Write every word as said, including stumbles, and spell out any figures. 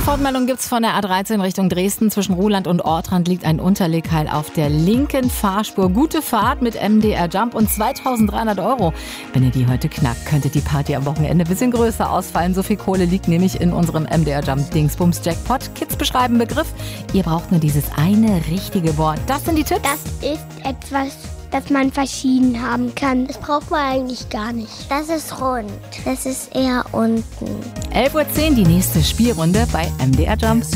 Sofortmeldung gibt's von der A dreizehn Richtung Dresden. Zwischen Ruhland und Ortrand liegt ein Unterlegheil auf der linken Fahrspur. Gute Fahrt mit M D R Jump und zweitausenddreihundert Euro. Wenn ihr die heute knackt, könnte die Party am Wochenende ein bisschen größer ausfallen. So viel Kohle liegt nämlich in unserem M D R Jump Dingsbums Jackpot. Kids beschreiben Begriff. Ihr braucht nur dieses eine richtige Wort. Das sind die Tipps. Das ist etwas, das man verschieden haben kann. Das braucht man eigentlich gar nicht. Das ist rund. Das ist eher unten. elf Uhr zehn, die nächste Spielrunde bei M D R Jump.